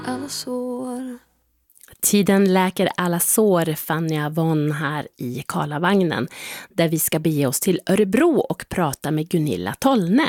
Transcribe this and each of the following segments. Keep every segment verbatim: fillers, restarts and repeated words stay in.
alla sår. Tiden läker alla sår, Fania von här i Karlavagnen, där vi ska bege oss till Örebro och prata med Gunilla Tollne.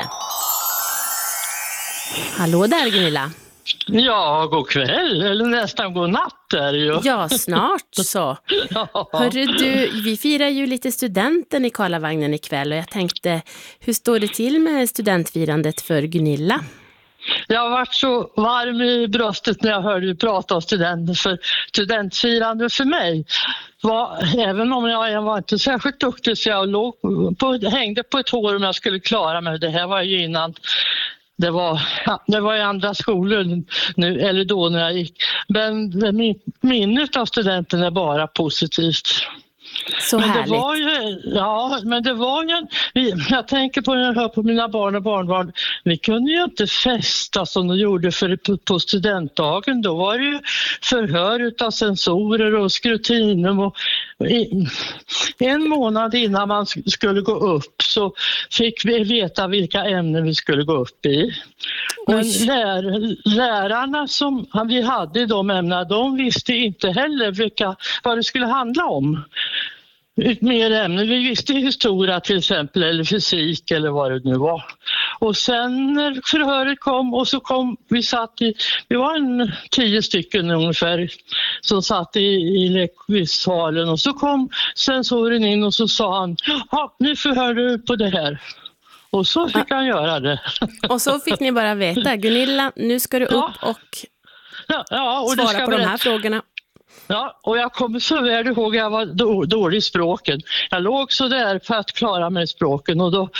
Hallå där, Gunilla. Ja, god kväll, eller nästan god natt är det ju. Ja, snart så. Ja. Hörru du, vi firar ju lite studenten i Karlavagnen ikväll och jag tänkte, hur står det till med studentfirandet för Gunilla? Jag har varit så varm i bröstet när jag hörde dig prata om studenter, för studentfirande för mig var, även om jag var inte särskilt duktig så jag låg på, hängde på ett hår om jag skulle klara mig. Det här var ju innan. Det var, ja, det var i andra skolor nu, eller då när jag gick. Men min, minnet av studenten är bara positivt. Så men härligt. Det var ju, ja, men det var ju... Vi, jag tänker på när jag hör på mina barn och barnbarn. Vi kunde ju inte festa som de gjorde för, på, på studentdagen. Då var det ju förhör utav sensorer och skrutinum. Och, i, en månad innan man skulle gå upp så fick vi veta vilka ämnen vi skulle gå upp i. Men lär, lärarna som vi hade i de ämnena, de visste inte heller vilka, vad det skulle handla om. Mer ämnen. Vi visste historia till exempel, eller fysik eller vad det nu var. Och sen när förhöret kom och så kom, vi satt i, vi var en tio stycken ungefär som satt i, i lekvissalen och så kom sensoren in och så sa han, ja, nu förhör du på det här. Och så fick han göra det. Och så fick ni bara veta, Gunilla, nu ska du upp Ja. och, ja, ja, och svara det ska på de här berätta. frågorna. Ja, och jag kommer så väl ihåg att jag var då, dålig i språken. Jag låg så där för att klara mig i språken och då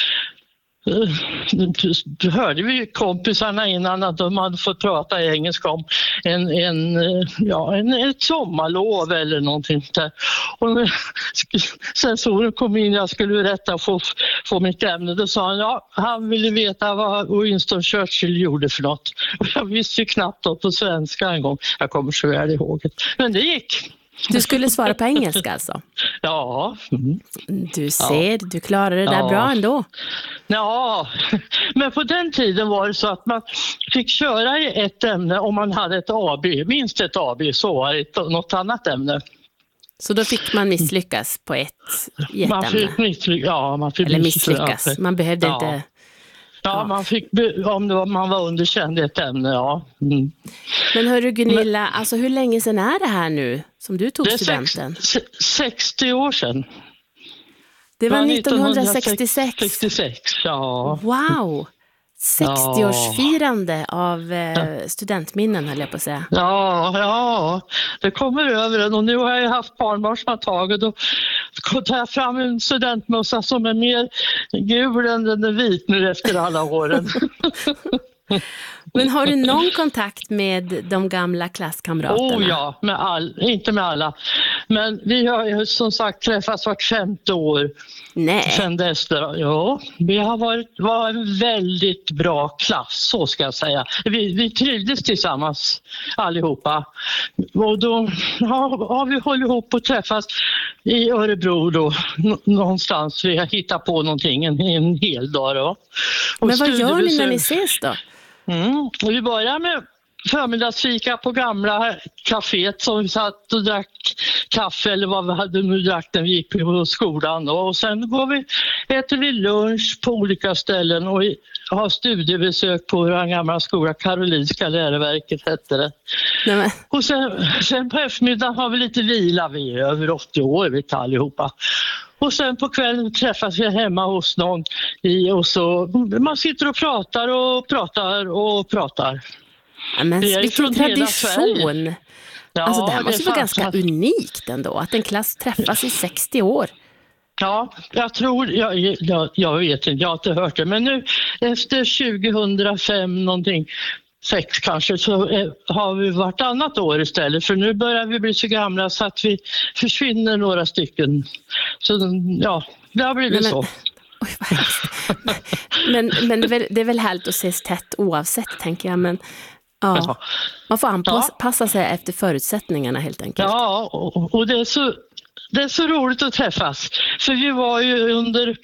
uh, hörde vi kompisarna innan att de hade fått prata engelska om en, en, ja, en, ett sommarlov eller någonting där. Och när sensoren kom in jag skulle berätta och få, få mitt ämne, då sa han ja, han ville veta vad Winston Churchill gjorde för något. Och jag visste ju knappt då på svenska en gång. Jag kommer så väl ihåg det. Men det gick. Du skulle svara på engelska alltså? Ja. Mm. Du ser, ja. Du klarar det där Ja. bra ändå. Ja, men på den tiden var det så att man fick köra i ett ämne om man hade ett A B, minst ett A B, så var det något annat ämne. Så då fick man misslyckas på ett, i ett man ämne? Fick misslyckas, ja, man fick Eller misslyckas. misslyckas, man behövde ja. inte... Ja, ja, man fick, om det var, man var underkänd i ett ämne, ja. Mm. Men hörru Gunilla, men, alltså hur länge sedan är det här nu som du tog det är studenten? Sex, sextio år sedan. Det var nittonhundrasextiosex. sextiosex, ja. Wow! sextioårsfirande av eh, studentminnen höll jag på att säga. Ja, ja, det kommer över en och nu har jag haft barnbarn som har tagit och tar jag fram en studentmössa som är mer gul än den är vit nu efter alla åren. Men har du någon kontakt med de gamla klasskamraterna? Oh ja, med all, inte med alla. Men vi har ju som sagt träffats vart femte år. Nej. Sen dess, ja, vi har varit var en väldigt bra klass, så ska jag säga. Vi, vi trivdes tillsammans allihopa. Och då har, har vi hållit ihop och träffats i Örebro då, någonstans. Vi har hittat på någonting en, en hel dag då. Och men vad gör ni när ni ses då? Mm. Vi börjar med förmiddagsfika på gamla kaféet som vi satt och drack kaffe eller vad vi hade nu drack när vi gick på skolan. Och sen går vi, äter vi lunch på olika ställen och har studiebesök på vår gamla skola, Karolinska läroverket hette det. Nej, och sen, sen på eftermiddagen har vi lite vila, vi är över åttio år vi tar allihopa. Och sen på kvällen träffas vi hemma hos någon i, och så man sitter och pratar och pratar och pratar. Ja, men vilken tradition! Ja, alltså det här måste det vara ganska fanns... unikt ändå, att en klass träffas i sextio år. Ja, jag tror, jag, jag, jag vet inte, jag har inte hört det. Men nu efter tjugohundrafem någonting, sex kanske, så eh, har vi vartannat år istället. För nu börjar vi bli så gamla så att vi försvinner några stycken. Så ja, det har blivit men, så. Oj, vad hemskt. men men det, är väl, det är väl härligt att ses tätt oavsett, tänker jag. Men ja, ja. Man får anpassa ja. sig efter förutsättningarna helt enkelt. Ja, och, och det är så... Det är så roligt att träffas, för vi var ju under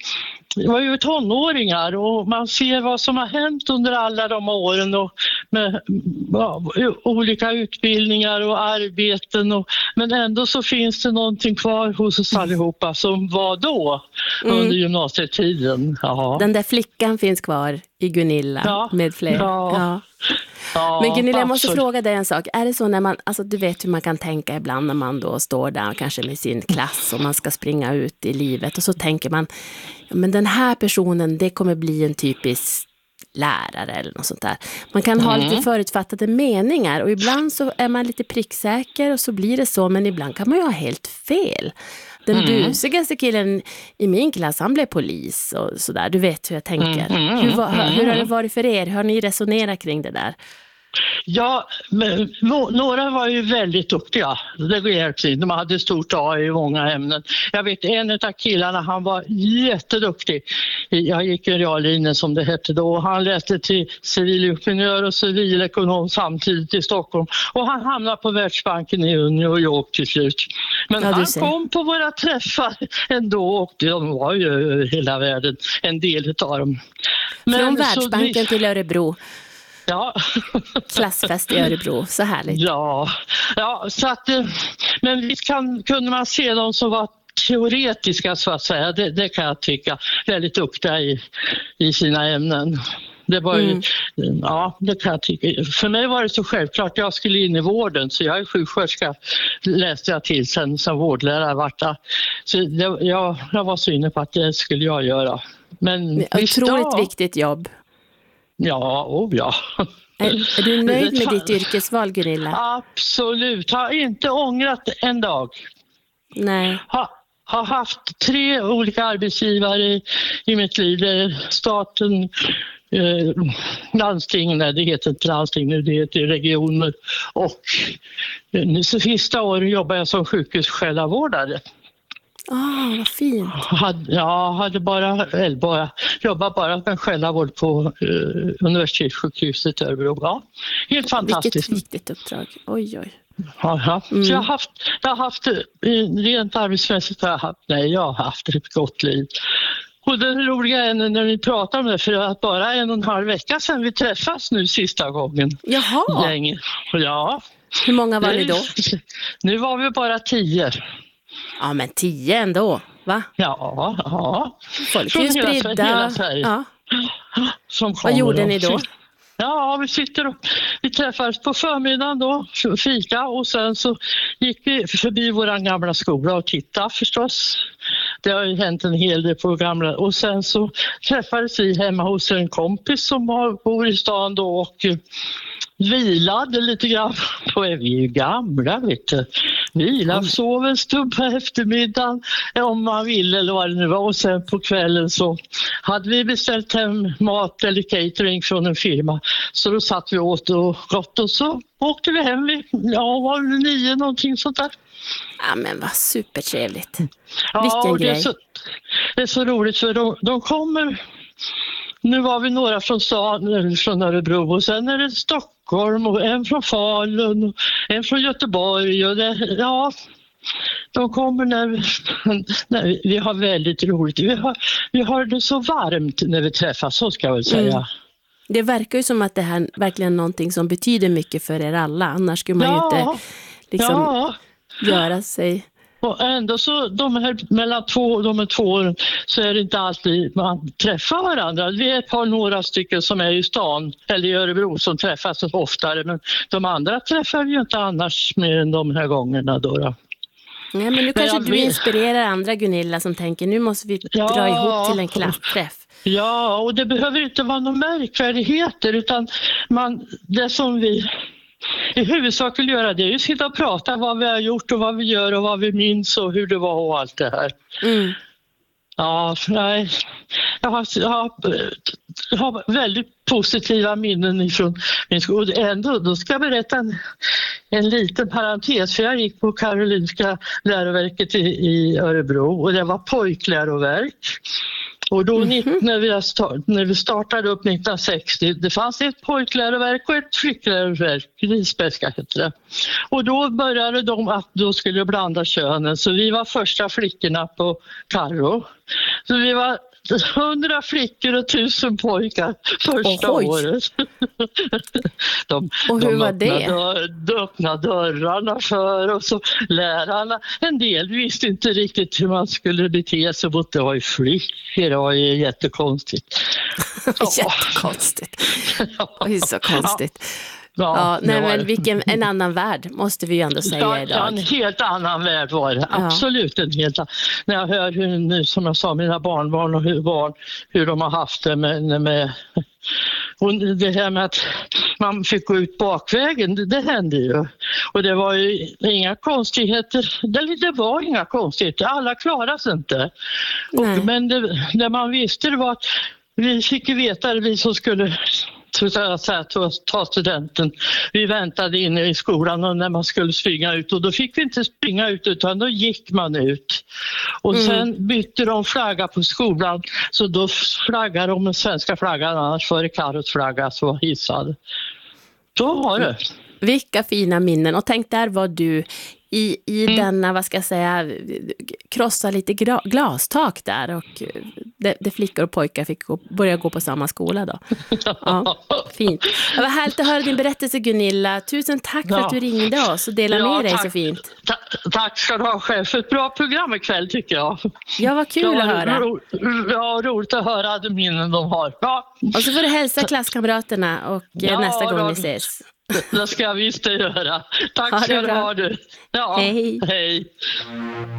det var ju tonåringar och man ser vad som har hänt under alla de åren och med ja, olika utbildningar och arbeten. Och, men ändå så finns det någonting kvar hos oss allihopa som var då mm. under gymnasietiden. Ja. Den där flickan finns kvar i Gunilla ja. med fler. Ja. Ja. Ja, men Gunilla, jag måste absolut. fråga dig en sak. Är det så när man, alltså du vet hur man kan tänka ibland när man då står där kanske med sin klass och man ska springa ut i livet och så tänker man, ja, men den här personen, det kommer bli en typisk lärare eller något sånt där. Man kan ha mm. lite förutfattade meningar och ibland så är man lite pricksäker och så blir det så, men ibland kan man ju ha helt fel. Den mm. busigaste killen i min klass, han blev polis och sådär. Du vet hur jag tänker. Mm. Hur, var, hur, hur har det varit för er? Har ni resonerat kring det där? Ja, men, några var ju väldigt duktiga. Det går hjälpt. De hade stort A i många ämnen. Jag vet en av killarna, han var jätteduktig. Jag gick i reallinjen som det hette då. Han läste till civilingenjör och civilekonom samtidigt i Stockholm. Och han hamnade på Världsbanken i New York till slut. Men ja, han ser. kom på våra träffar ändå och de var ju över hela världen, en del av dem. Men från Världsbanken vi... till Örebro. Ja. Klassfest i Örebro, så härligt. Ja, ja så att, men visst kan, kunde man se de som var teoretiska så att säga, det, det kan jag tycka, väldigt duktiga i, i sina ämnen. Det var ju, mm. ja, det kan jag tycka. För mig var det så självklart, jag skulle in i vården, så jag är sjuksköterska, läste jag till sen som vårdlärare varta. Så det, jag, jag var så inne på att det skulle jag göra. Men otroligt visst, viktigt jobb. Ja, oh ja. Är, är du nöjd med ditt yrkesval, Gunilla? Absolut. Har inte ångrat en dag. Nej. Ha, har haft tre olika arbetsgivare i, i mitt liv. Staten, eh, landsting, nej det heter inte landsting nu, det heter regioner. Och nu så sista åren jobbar jag som sjukhussjälavårdare. Ah, vad fint. Hade, ja, hade bara, eller bara jobbat bara med själavård på eh, universitetssjukhuset i Örebro. Ja, helt fantastiskt. Vilket viktigt uppdrag. Oj, oj. Ja, mm. Så jag har haft, jag har haft rent arbetsmässigt, har jag haft, nej, jag har haft ett gott liv. Och det roliga är när vi pratar om det, för att bara en och en halv vecka sedan vi träffas nu sista gången. Jaha. Länge. Ja. Hur många var det, ni då? Nu var vi bara tio. Ja, men tio ändå, va? Ja, ja. Folk är ju spridda. Hela Sverige. Ja. Vad gjorde ni då? Ja, vi sitter och vi träffades på förmiddagen då, fika, och sen så gick vi förbi våran gamla skola och tittade förstås. Det har ju hänt en hel del på gamla, och sen så träffades vi hemma hos en kompis som bor i stan då och vilade lite grann. På, vi är ju gamla, vet du. Vila, sov en stund på eftermiddagen om man ville eller vad det nu var, och sen på kvällen så hade vi beställt hem mat eller catering från en firma, så då satt vi åt och gott och så åkte vi hem vid, ja, var det nio någonting sånt där. Ja, men vad supertrevligt. Ja, vilken det grej. Är så, det är så roligt för de, de kommer, nu var vi några från stan, från Örebro, och sen är det Stockholm och en från Falun och en från Göteborg, och det, ja, de kommer när vi, när vi, vi har väldigt roligt. Vi har, vi har det så varmt när vi träffas, så ska jag väl säga. Mm. Det verkar ju som att det här verkligen är någonting som betyder mycket för er alla. Annars skulle man ja, ju inte liksom ja. göra sig... Och ändå så, de här, mellan två, de här två åren så är det inte alltid man träffar varandra. Vi är ett par några stycken som är i stan eller i Örebro som träffas oftare, men de andra träffar vi ju inte annars mer än de här gångerna då. då. Nej, men nu kanske men du vet... inspirerar andra, Gunilla, som tänker nu måste vi ja. dra ihop till en klassträff. Ja, och det behöver inte vara några märkvärdigheter, utan man, det som vi i huvudsak vill göra, det är ju att sitta och prata vad vi har gjort och vad vi gör och vad vi minns och hur det var och allt det här. Mm. Ja, nej. Jag har, jag, har, jag har väldigt positiva minnen ifrån min skola. Ändå, då ska jag berätta en, en liten parentes, för jag gick på Karolinska läroverket i, i Örebro, och det var pojkläroverk. Och då mm-hmm. när, vi start, när vi startade upp nittonhundrasextio, det fanns ett pojkläroverk och ett flickläroverk, Risbergska heter det. Och då började de att då skulle blanda könen, så vi var första flickorna på Karo. Så vi var hundra flickor och tusen pojkar första Oj. året. De, Och hur de var det? Dörr, de öppnade dörrarna för oss och lärarna. En del visste inte riktigt hur man skulle bete sig mot det var ju flickor. Det var ju jättekonstigt. Jättekonstigt. Ja. Oj, så konstigt. Ja, Ja, det nej, var men det. vilken en annan värld måste vi ju ändå säga Ja, idag. en helt annan värld var det. Ja. Absolut en helt annan. När jag hör hur, nu, som jag sa, mina barnbarn och hur, barn, hur de har haft det med, med och det här med att man fick gå ut bakvägen, det, det hände ju. Och det var ju inga konstigheter. Det, det var inga konstigheter. Alla klarade sig inte. Och, men det, det man visste det var att vi fick ju veta det, vi som skulle så att säga, ta studenten. Vi väntade inne i skolan och när man skulle springa ut och då fick vi inte springa ut utan då gick man ut. Och mm. sen bytte de flagga på skolan så då flaggade de med svenska flaggan annars var det Karos flagga som var hissad. Då var det. Vilka fina minnen och tänk där var du i, i mm. denna, vad ska jag säga, krossa lite gra- glastak där och det, det flickor och pojkar fick gå, börja gå på samma skola då. Ja, fint. Det var härligt att höra din berättelse Gunilla. Tusen tack för ja. att du ringde oss och delade ja, med dig tack. så fint. Ta- tack ska du ha själv för ett bra program ikväll tycker jag. Ja, vad kul ja, att höra. Ro- ja, roligt att höra de minnen de har. Ja. Och så får du hälsa klasskamraterna och ja, nästa gång då. ni ses. Det ska jag visst göra. Tack ha ska det du bra. ha du. Ja, hej. hej.